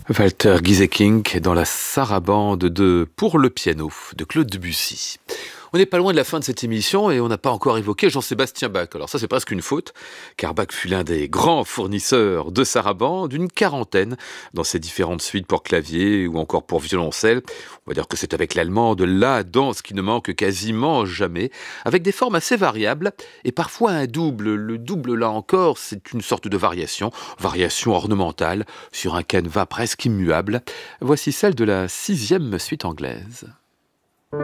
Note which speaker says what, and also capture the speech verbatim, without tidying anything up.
Speaker 1: Walter Gieseking dans la sarabande de Pour le piano de Claude Debussy. On n'est pas loin de la fin de cette émission et on n'a pas encore évoqué Jean-Sébastien Bach. Alors ça, c'est presque une faute, car Bach fut l'un des grands fournisseurs de sarabandes, d'une quarantaine dans ses différentes suites pour clavier ou encore pour violoncelle. On va dire que c'est avec l'allemande la danse qui ne manque quasiment jamais, avec des formes assez variables et parfois un double. Le double, là encore, c'est une sorte de variation, variation ornementale sur un canevas presque immuable. Voici celle de la sixième suite anglaise.